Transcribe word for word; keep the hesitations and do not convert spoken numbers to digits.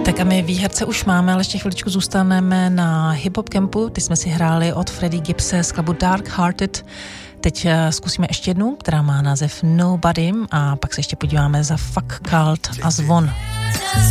Tak a my výherce už máme, ale ještě chviličku zůstaneme na Hip Hop Campu. Ty jsme si hráli od Freddie Gibbse z klubu Dark Hearted. Teď zkusíme ještě jednu, která má název Nobody, a pak se ještě podíváme za Fuck Cult a Zvon.